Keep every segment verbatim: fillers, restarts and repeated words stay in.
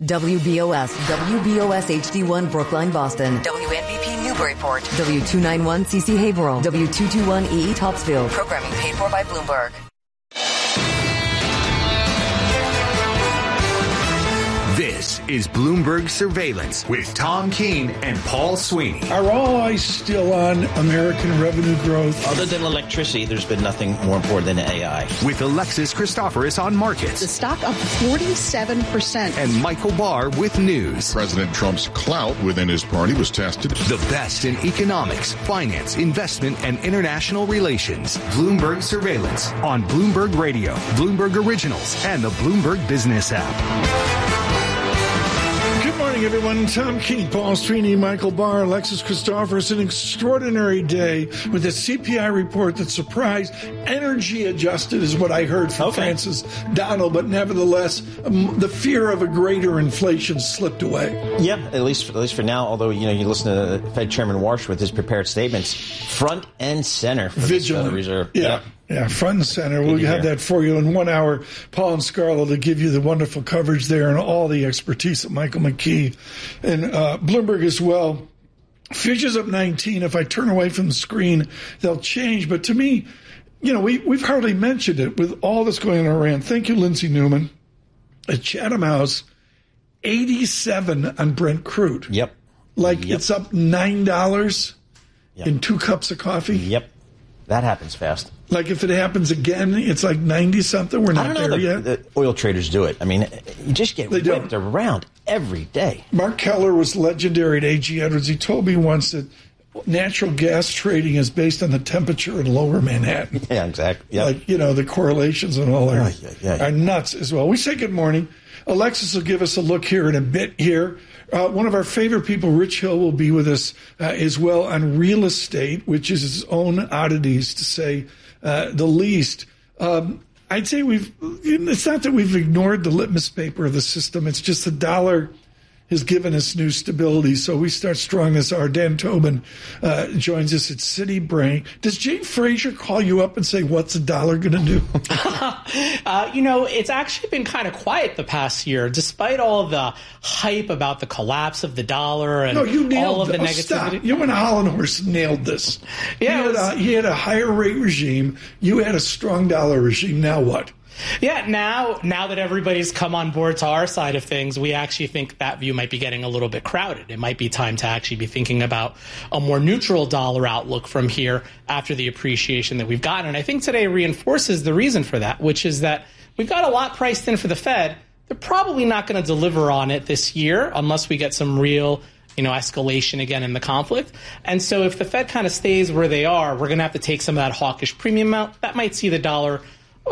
W B O S, W B O S H D one Brookline, Boston. W N B P Newburyport. W two ninety-one C C Haverhill. W two twenty-one E E Topsfield. Programming paid for by Bloomberg. This is Bloomberg Surveillance with Tom Keene and Paul Sweeney. Are all eyes still on American revenue growth? Other than electricity, there's been nothing more important than A I. With Alexis Christoforous on markets. The stock up forty-seven percent. And Michael Barr with news. President Trump's clout within his party was tested. The best in economics, finance, investment, and international relations. Bloomberg Surveillance on Bloomberg Radio, Bloomberg Originals, and the Bloomberg Business app. Good morning, everyone. Tom Keene, Paul Sweeney, Michael Barr, Alexis Christoforous. An extraordinary day with a C P I report that surprised. Energy adjusted is what I heard from okay. Francis Donald, but nevertheless, um, the fear of a greater inflation slipped away. Yeah, at least at least for now. Although you know, you listen to Fed Chairman Warsh with his prepared statements, front and center for the Federal Reserve. Yeah. Yep. Yeah, front and center. We'll have that for you in one hour. Paul and Scarlett to give you the wonderful coverage there and all the expertise of Michael McKee and uh, Bloomberg as well. Futures up nineteen. If I turn away from the screen, they'll change. But to me, you know, we, we've hardly mentioned it with all that's going on in Iran. Thank you, Lindsay Newman. At Chatham House, eighty-seven on Brent crude. Yep. Like yep. it's up nine dollars yep. in two cups of coffee. Yep. That happens fast. Like if it happens again, it's like ninety something. We're not I don't know there the, yet. The oil traders do it. I mean, you just get They whipped don't. around every day. Mark Keller was legendary at A G Edwards. He told me once that natural gas trading is based on the temperature in lower Manhattan. Yeah, exactly. Yep. Like, you know, the correlations and all that yeah, yeah, yeah. are nuts as well. We say good morning. Alexis will give us a look here in a bit here. Uh, one of our favorite people, Rich Hill, will be with us uh, as well on real estate, which is its own oddities, to say uh, the least. Um, I'd say we've, it's not that we've ignored the litmus paper of the system. It's just the dollar has given us new stability. So we start strong as our Dan Tobin uh, joins us at Citi Brain. Does Jane Fraser call you up and say, what's a dollar going to do? uh, you know, it's actually been kind of quiet the past year, despite all of the hype about the collapse of the dollar and no, you nailed all of the oh, negativity. Stop. You and Holland Horse nailed this. Yeah, he, had was, a, he had a higher rate regime. You had a strong dollar regime. Now what? Yeah, now now that everybody's come on board to our side of things, we actually think that view might be getting a little bit crowded. It might be time to actually be thinking about a more neutral dollar outlook from here after the appreciation that we've gotten. And I think today reinforces the reason for that, which is that we've got a lot priced in for the Fed. They're probably not going to deliver on it this year unless we get some real you know, escalation again in the conflict. And so if the Fed kind of stays where they are, we're going to have to take some of that hawkish premium out. That might see the dollar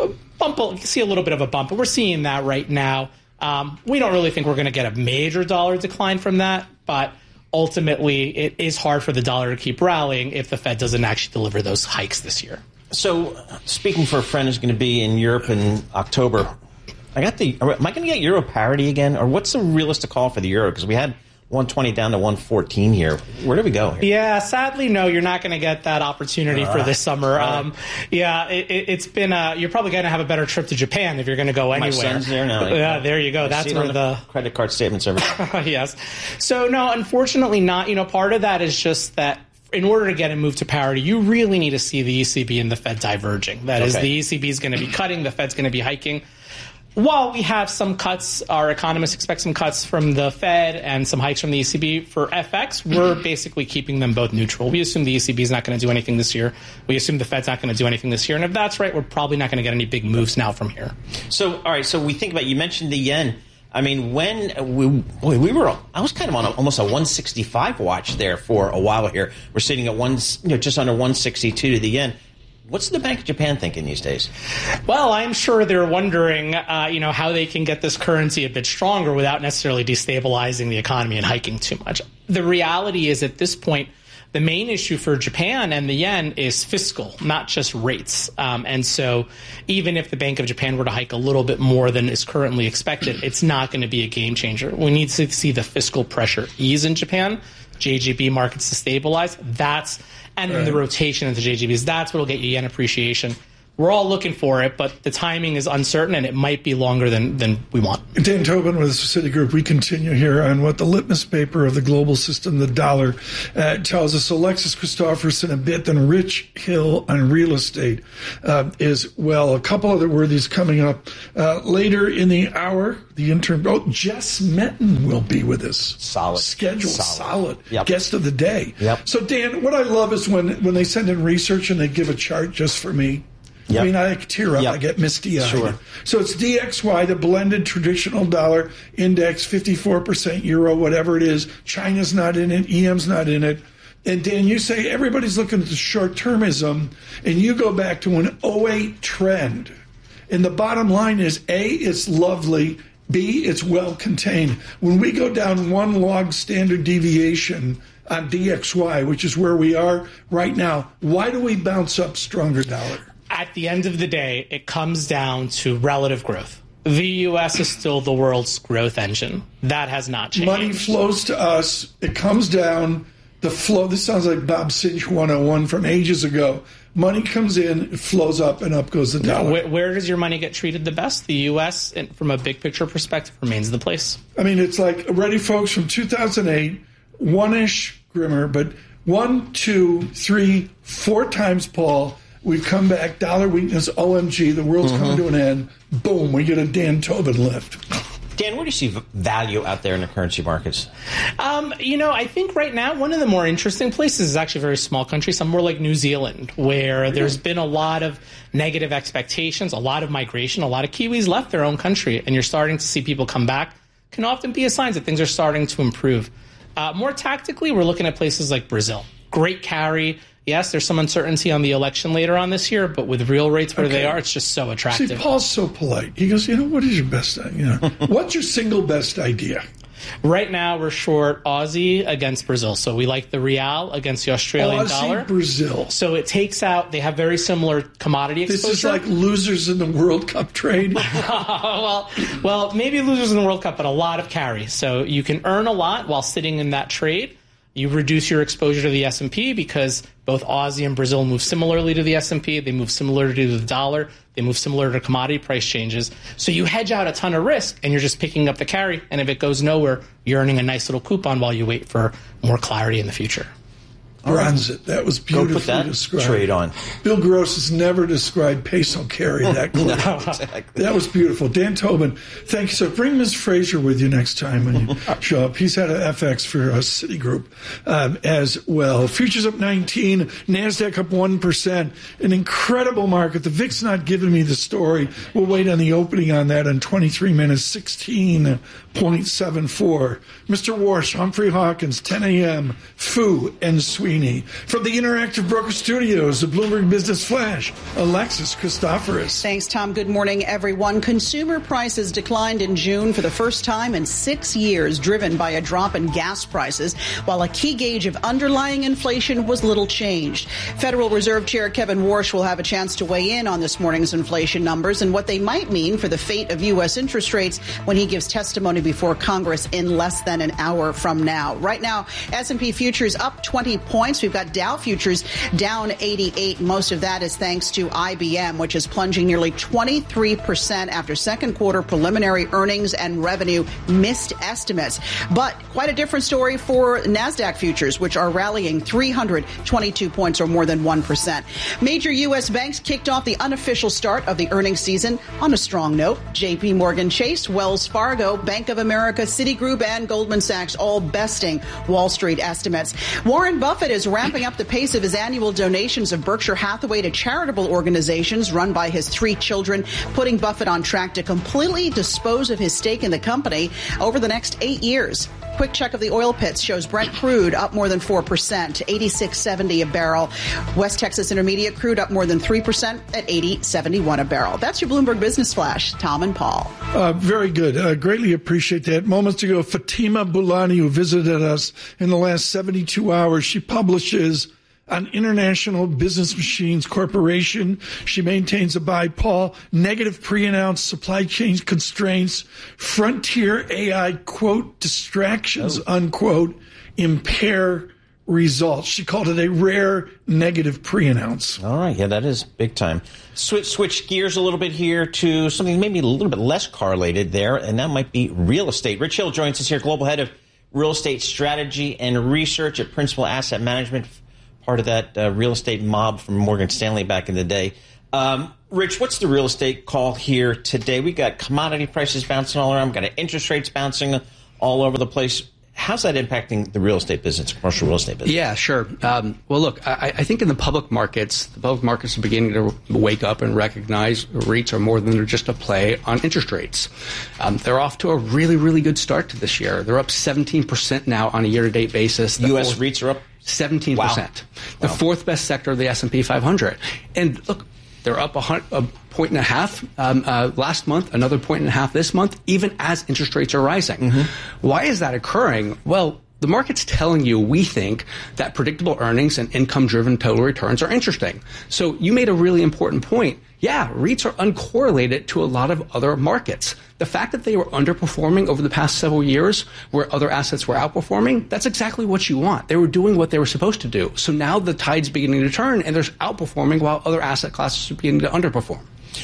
bump, see a little bit of a bump, but we're seeing that right now. Um, we don't really think we're going to get a major dollar decline from that, but ultimately it is hard for the dollar to keep rallying if the Fed doesn't actually deliver those hikes this year. So, speaking for a friend who's going to be in Europe in October, I got the. Am I going to get euro parity again, or what's the realistic call for the euro? Because we had one twenty down to one fourteen here. Where do we go here? Yeah, sadly, no, you're not going to get that opportunity All for right. this summer. All Um, right. yeah, it, it, it's been. Uh, you're probably going to have a better trip to Japan if you're going to go anywhere. My son's there now. Yeah, there you go. I That's see it where on the credit card statements every day. yes. So no, unfortunately, not. You know, part of that is just that. In order to get a move to parity, you really need to see the E C B and the Fed diverging. That Okay. is, the E C B is going to be cutting, the Fed's going to be hiking. While we have some cuts, our economists expect some cuts from the Fed and some hikes from the E C B for F X, we're basically keeping them both neutral. We assume the E C B is not going to do anything this year. We assume the Fed's not going to do anything this year. And if that's right, we're probably not going to get any big moves now from here. So, all right, so we think about, you mentioned the yen. I mean, when we boy, we were, I was kind of on a, almost a one sixty-five watch there for a while here. We're sitting at one, you know, just under one sixty-two to the yen. What's the Bank of Japan thinking these days? Well, I'm sure they're wondering, uh, you know, how they can get this currency a bit stronger without necessarily destabilizing the economy and hiking too much. The reality is, at this point, the main issue for Japan and the yen is fiscal, not just rates. Um, and so even if the Bank of Japan were to hike a little bit more than is currently expected, it's not going to be a game changer. We need to see the fiscal pressure ease in Japan, J G B markets to stabilize. That's and then the rotation into J G Bs. That's what will get you yen appreciation. we're all looking for it, but the timing is uncertain, and it might be longer than, than we want. Dan Tobin with Citigroup. We continue here on what the litmus paper of the global system, the dollar, uh, tells us. Alexis Christopherson a bit, then Rich Hill on real estate uh, as well. A couple other worthies coming up uh, later in the hour. The intern, oh, Jess Metten will be with us. Solid. Schedule, solid. solid. Yep. Guest of the day. Yep. So, Dan, what I love is when, when they send in research and they give a chart just for me. Yep. I mean, I tear up. Yep. I get misty-eyed. Sure. So it's D X Y, the blended traditional dollar index, fifty-four percent euro, whatever it is. China's not in it. E M's not in it. And, Dan, you say everybody's looking at the short-termism, and you go back to an oh eight trend. And the bottom line is, A, it's lovely. B, it's well contained. When we go down one log standard deviation on D X Y, which is where we are right now, why do we bounce up stronger dollar? At the end of the day, it comes down to relative growth. The U S is still the world's growth engine. That has not changed. Money flows to us. It comes down. The flow, this sounds like Bob Sinch one oh one from ages ago. Money comes in, it flows up, and up goes the dollar. Where, where does your money get treated the best? The U S, from a big picture perspective, remains the place. I mean, it's like, ready, folks, from two thousand eight, one-ish Grimmer, but one, two, three, four times Paul. We've come back, dollar weakness, O M G, the world's mm-hmm. coming to an end. Boom, we get a Dan Tobin lift. Dan, where do you see value out there in the currency markets? Um, you know, I think right now one of the more interesting places is actually a very small country, somewhere like New Zealand, where there's been a lot of negative expectations, a lot of migration, a lot of Kiwis left their own country, and you're starting to see people come back. Can often be a sign that things are starting to improve. Uh, more tactically, we're looking at places like Brazil. Great carry. Yes, there's some uncertainty on the election later on this year, but with real rates where okay. they are, it's just so attractive. See, Paul's so polite. He goes, you know, what is your best idea? You know, what's your single best idea? Right now, we're short Aussie against Brazil. So we like the real against the Australian Aussie, dollar. Brazil. So it takes out, they have very similar commodity exposure. This is like losers in the World Cup trade. well, well, maybe losers in the World Cup, but a lot of carry. So you can earn a lot while sitting in that trade. You reduce your exposure to the S and P because both Aussie and Brazil move similarly to the S and P. They move similar to the dollar. They move similar to commodity price changes. So you hedge out a ton of risk, and you're just picking up the carry. And if it goes nowhere, you're earning a nice little coupon while you wait for more clarity in the future. Runs it. That was beautifully Go put that described. Trade on. Bill Gross has never described peso carry that clearly. No, exactly. That was beautiful. Dan Tobin, thank you. So bring Miz Fraser with you next time when you show up. He's had an F X for uh, Citigroup um, as well. Futures up nineteen, NASDAQ up one percent. An incredible market. The V I X not giving me the story. We'll wait on the opening on that in twenty-three minutes, sixteen point seven four. Mister Warsh, Humphrey Hawkins, ten a.m., Fu and Sweeney. From the Interactive Broker Studios, the Bloomberg Business Flash, Alexis Christoforous. Thanks, Tom. Good morning, everyone. Consumer prices declined in June for the first time in six years, driven by a drop in gas prices, while a key gauge of underlying inflation was little changed. Federal Reserve Chair Kevin Warsh will have a chance to weigh in on this morning's inflation numbers and what they might mean for the fate of U S interest rates when he gives testimony before Congress in less than an hour from now. Right now, S and P futures up twenty points. We've got Dow futures down eighty-eight. Most of that is thanks to I B M, which is plunging nearly twenty-three percent after second quarter preliminary earnings and revenue missed estimates. But quite a different story for NASDAQ futures, which are rallying three hundred twenty-two points or more than one percent. Major U S banks kicked off the unofficial start of the earnings season on a strong note. J P Morgan Chase, Wells Fargo, Bank of America, Citigroup, and Goldman Sachs all besting Wall Street estimates. Warren Buffett is ramping up the pace of his annual donations of Berkshire Hathaway to charitable organizations run by his three children, putting Buffett on track to completely dispose of his stake in the company over the next eight years. Quick check of the oil pits shows Brent crude up more than four percent, eighty-six seventy a barrel. West Texas Intermediate crude up more than three percent at eighty seventy-one a barrel. That's your Bloomberg Business Flash. Tom and Paul. Uh, very good. Uh, greatly appreciate that. Moments ago, Fatima Boulani, who visited us in the last seventy-two hours, she publishes on International Business Machines Corporation. She maintains a buy, Paul, negative pre-announced supply chain constraints, frontier A I, quote, distractions, oh. unquote, impair results. She called it a rare negative pre-announce. All right. Yeah, that is big time. Switch, switch gears a little bit here to something maybe a little bit less correlated there, and that might be real estate. Rich Hill joins us here, Global Head of Real Estate Strategy and Research at Principal Asset Management, part of that uh, real estate mob from Morgan Stanley back in the day. Um, Rich, what's the real estate call here today? We got commodity prices bouncing all around. We've got interest rates bouncing all over the place. How's that impacting the real estate business, commercial real estate business? Yeah, sure. Um, well, look, I, I think in the public markets, the public markets are beginning to wake up and recognize REITs are more than just a play on interest rates. Um, they're off to a really, really good start to this year. They're up seventeen percent now on a year-to-date basis. The U S fourth, REITs are up? seventeen percent. Wow. The Wow. fourth best sector of the S and P five hundred. And look, they're up a, hun- a point and a half um, uh, last month, another point and a half this month, even as interest rates are rising. Mm-hmm. Why is that occurring? Well, the market's telling you we think that predictable earnings and income-driven total returns are interesting. So you made a really important point. Yeah, REITs are uncorrelated to a lot of other markets. The fact that they were underperforming over the past several years where other assets were outperforming, that's exactly what you want. They were doing what they were supposed to do. So now the tide's beginning to turn and they're outperforming while other asset classes are beginning to underperform.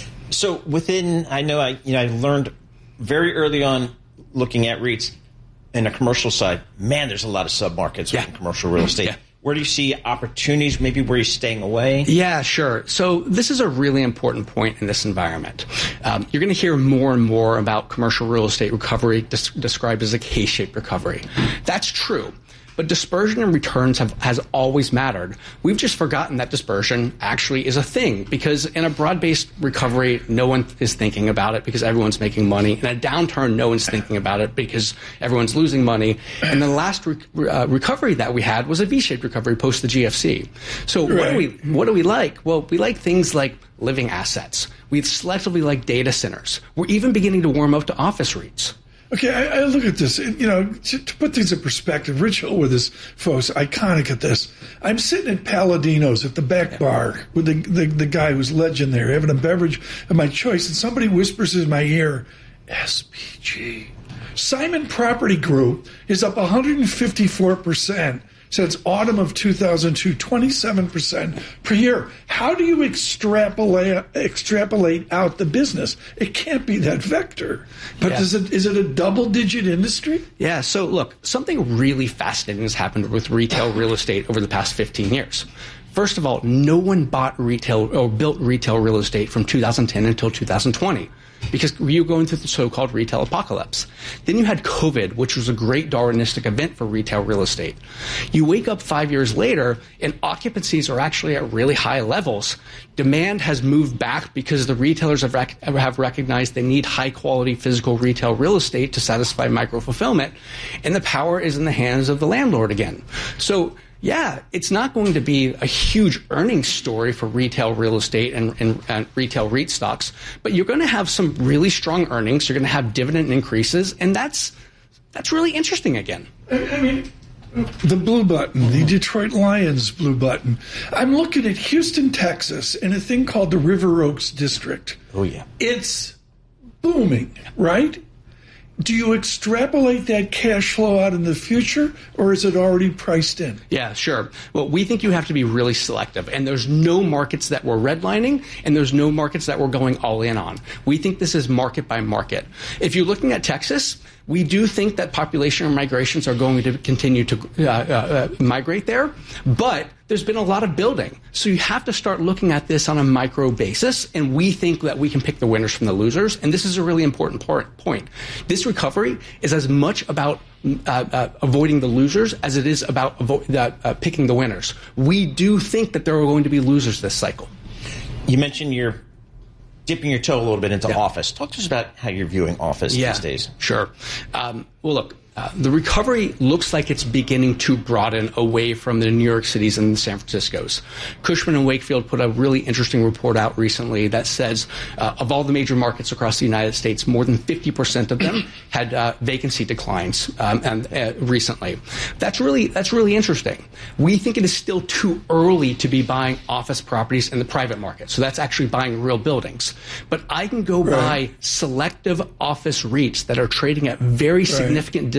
So within, I know I, you know, I learned very early on looking at REITs in the commercial side, man, there's a lot of submarkets Yeah. within commercial real estate. Yeah. Where do you see opportunities, maybe where you're staying away? Yeah, sure. So this is a really important point in this environment. Um, you're going to hear more and more about commercial real estate recovery des- described as a K-shaped recovery. That's true. But dispersion and returns have has always mattered. We've just forgotten that dispersion actually is a thing, because in a broad-based recovery, no one is thinking about it because everyone's making money. In a downturn, no one's thinking about it because everyone's losing money. And the last re- uh, recovery that we had was a V-shaped recovery post the G F C. So Right. what do we what do we like? Well, we like things like living assets. We selectively like data centers. We're even beginning to warm up to office REITs. Okay, I, I look at this, you know, to, to put things in perspective, Rich Hill with his folks, iconic at this. I'm sitting at Palladino's at the back bar with the, the, the guy who's legend there, having a beverage of my choice, and somebody whispers in my ear, S P G. Simon Property Group is up one hundred fifty-four percent since autumn of two thousand two, twenty-seven percent per year. How do you extrapolate extrapolate out the business? It can't be that vector. But Yeah. is it is it a double-digit industry? Yeah, so look, something really fascinating has happened with retail real estate over the past fifteen years. First of all, no one bought retail or built retail real estate from two thousand ten until two thousand twenty. Because you were going through the so-called retail apocalypse. Then you had COVID, which was a great Darwinistic event for retail real estate. You wake up five years later, and occupancies are actually at really high levels. Demand has moved back because the retailers have, rec- have recognized they need high-quality physical retail real estate to satisfy micro-fulfillment, and the power is in the hands of the landlord again. So yeah, it's not going to be a huge earnings story for retail real estate and, and, and retail REIT stocks, but you're going to have some really strong earnings. You're going to have dividend increases, and that's that's really interesting again. I, I mean, the blue button, the Detroit Lions blue button. I'm looking at Houston, Texas, in a thing called the River Oaks District. Oh, yeah. It's booming, right? Do you extrapolate that cash flow out in the future, or is it already priced in? Yeah, sure. Well, we think you have to be really selective, and there's no markets that we're redlining, and there's no markets that we're going all in on. We think this is market by market. If you're looking at Texas, we do think that population migrations are going to continue to uh, uh, uh, migrate there, but there's been a lot of building. So you have to start looking at this on a micro basis, and we think that we can pick the winners from the losers, and this is a really important part, point. This recovery is as much about uh, uh, avoiding the losers as it is about avo- uh, uh, picking the winners. We do think that there are going to be losers this cycle. You mentioned you're dipping your toe a little bit into Yeah. office. Talk to us about how you're viewing office Yeah, these days. Sure. Um, well, look, uh, the recovery looks like it's beginning to broaden away from the New York Cities and the San Franciscos. Cushman and Wakefield put a really interesting report out recently that says uh, of all the major markets across the United States, more than fifty percent of them had uh, vacancy declines um, and uh, recently. That's really that's really interesting. We think it is still too early to be buying office properties in the private market. So that's actually buying real buildings. But I can go Right. buy selective office REITs that are trading at very significant discounts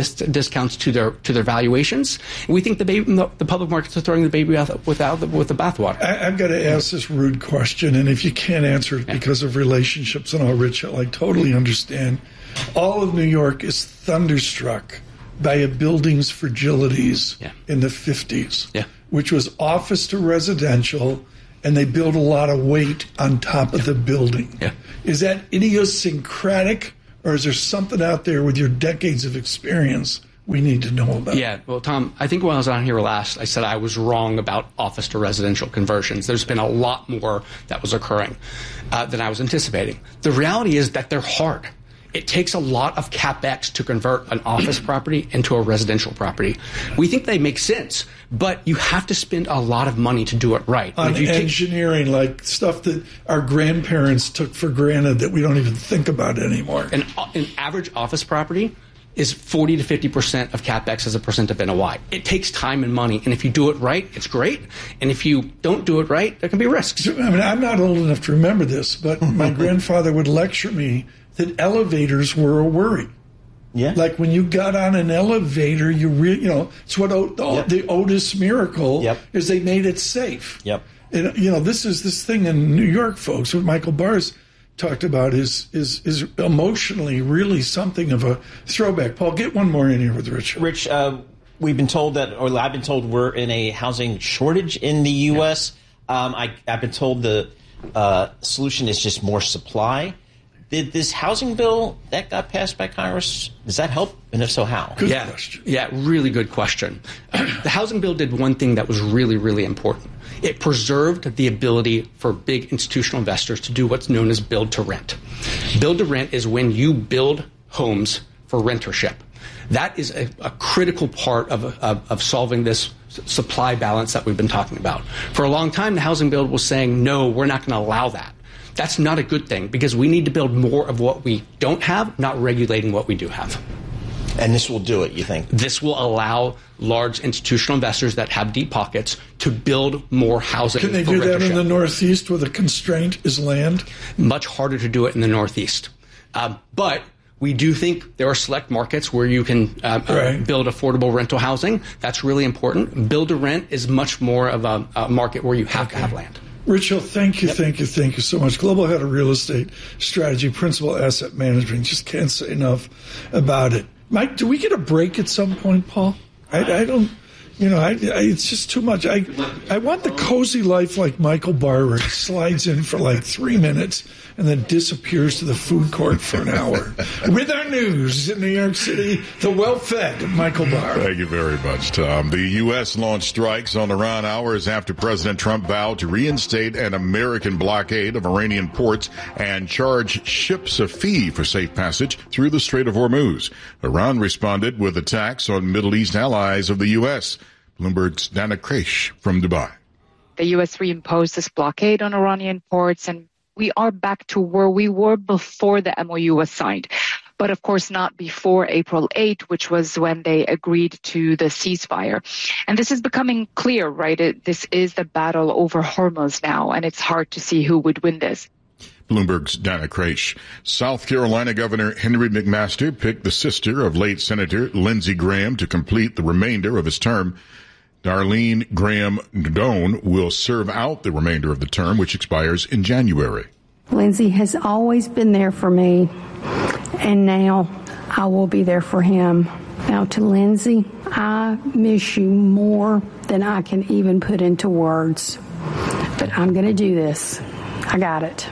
dis- discounts to their to their valuations. And we think the, baby, the, the public markets are throwing the baby out without the, with the bathwater. I, I've got to ask this rude question, and if you can't answer it yeah. because of relationships and all, Rich, I totally understand. All of New York is thunderstruck by a building's fragilities yeah. in the fifties, yeah. which was office to residential, and they built a lot of weight on top of yeah. the building. Yeah. Is that idiosyncratic, or is there something out there with your decades of experience we need to know about? Yeah, well, Tom, I think when I was on here last, I said I was wrong about office to residential conversions. There's been a lot more that was occurring uh, than I was anticipating. The reality is that they're hard. It takes a lot of CapEx to convert an office property into a residential property. We think they make sense, but you have to spend a lot of money to do it right. On you engineering, take, like stuff that our grandparents took for granted that we don't even think about anymore. An, an average office property is forty to fifty percent of CapEx as a percent of N O I. It takes time and money, and if you do it right, it's great. And if you don't do it right, there can be risks. I mean, I'm not old enough to remember this, but my grandfather would lecture me that elevators were a worry. Yeah. Like when you got on an elevator, you re- you know, it's what o- the, yep. the Otis miracle yep. is they made it safe. Yep. And, you know, this is this thing in New York, folks, what Michael Barr's talked about is is is emotionally really something of a throwback. Paul, get one more in here with Rich. Rich, uh, we've been told that, or I've been told we're in a housing shortage in the U S. Yeah. Um, I, I've been told the uh, solution is just more supply. Did this housing bill that got passed by Congress, does that help? And if so, how? Good yeah, question. Yeah, really good question. The housing bill did one thing that was really, really important. It preserved the ability for big institutional investors to do what's known as build to rent. Build to rent is when you build homes for rentership. That is a, a critical part of, of, of solving this supply balance that we've been talking about. For a long time, the housing bill was saying, no, we're not going to allow that. That's not a good thing because we need to build more of what we don't have, not regulating what we do have. And this will do it, you think? This will allow large institutional investors that have deep pockets to build more housing. Can they for do that rentership. in the Northeast where the constraint is land? Much harder to do it in the Northeast. Um, but we do think there are select markets where you can uh, right. uh, build affordable rental housing. That's really important. Build to rent is much more of a, a market where you have okay. to have land. Rich Hill, thank you, yep. thank you, thank you so much. Global Head of Real Estate Strategy, Principal Asset Management. Just can't say enough about it. Mike, do we get a break at some point, Paul? I, I don't, you know, I, I, it's just too much. I I want the cozy life like Michael Barr, where he slides in for like three minutes and then disappears to the food court for an hour. With our news in New York City, the well-fed Michael Barr. Thank you very much, Tom. The U S launched strikes on Iran hours after President Trump vowed to reinstate an American blockade of Iranian ports and charge ships a fee for safe passage through the Strait of Hormuz. Iran responded with attacks on Middle East allies of the U S. Bloomberg's Dana Kresh from Dubai. The U S reimposed this blockade on Iranian ports, and we are back to where we were before the M O U was signed. But of course not before April eighth, which was when they agreed to the ceasefire. And this is becoming clear, right? It, this is the battle over Hormuz now, and it's hard to see who would win this. Bloomberg's Dana Kresh. South Carolina Governor Henry McMaster picked the sister of late Senator Lindsey Graham to complete the remainder of his term. Darlene Graham Doan will serve out the remainder of the term, which expires in January. Lindsey has always been there for me, and now I will be there for him. Now to Lindsey, I miss you more than I can even put into words. But I'm going to do this. I got it.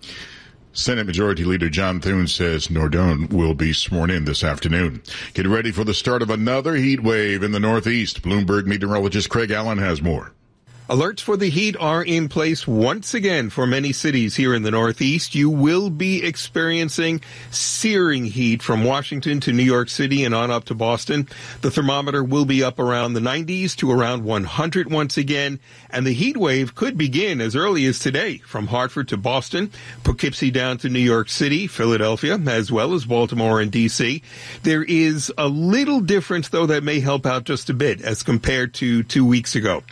Senate Majority Leader John Thune says Nordone will be sworn in this afternoon. Get ready for the start of another heat wave in the Northeast. Bloomberg meteorologist Craig Allen has more. Alerts for the heat are in place once again for many cities here in the Northeast. You will be experiencing searing heat from Washington to New York City and on up to Boston. The thermometer will be up around the nineties to around one hundred once again, and the heat wave could begin as early as today from Hartford to Boston, Poughkeepsie down to New York City, Philadelphia, as well as Baltimore and D C. There is a little difference, though, that may help out just a bit as compared to two weeks ago.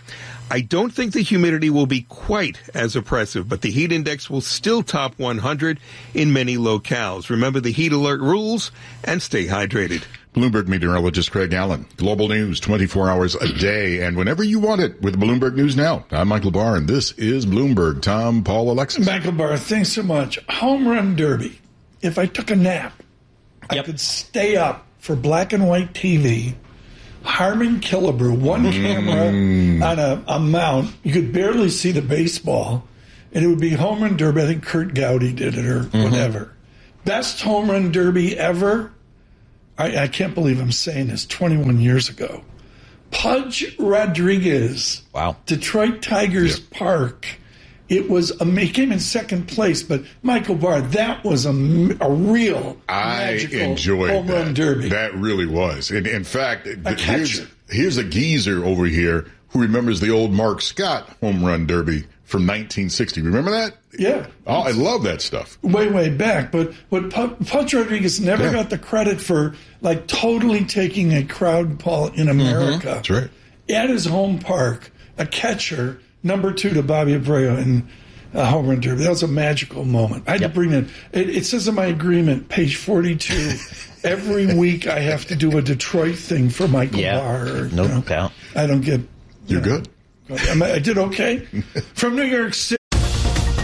I don't think the humidity will be quite as oppressive, but the heat index will still top one hundred in many locales. Remember the heat alert rules and stay hydrated. Bloomberg meteorologist Craig Allen. Global news twenty-four hours a day and whenever you want it with Bloomberg News Now. I'm Michael Barr, and this is Bloomberg. Tom, Paul, Alexis. Michael Barr, thanks so much. Home run derby. If I took a nap, yep. I could stay up for black and white T V. Harmon Killebrew, one camera mm. on a, a mount. You could barely see the baseball. And it would be home run derby. I think Kurt Gowdy did it or mm-hmm. whatever. Best home run derby ever. I, I can't believe I'm saying this, twenty-one years ago. Pudge Rodriguez. Wow. Detroit Tigers yep. Park. It was, a, he came in second place, but Michael Barr, that was a, a real I magical enjoyed home that. run derby. That really was. In, in fact, a here's, here's a geezer over here who remembers the old Mark Scott home run derby from nineteen sixty. Remember that? Yeah. Oh, I love that stuff. Way, way back. But but Pudge Rodriguez never yeah. got the credit for, like, totally taking a crowd, Paul, in America. Mm-hmm. That's right. At his home park, a catcher, number two to Bobby Abreu in a home run derby. That was a magical moment. I had yep. to bring in, it, it says in my agreement, page forty-two, every week I have to do a Detroit thing for Michael yeah. Barr. Or, no you know, doubt. I don't get... You're you know, good. I did okay. From New York City.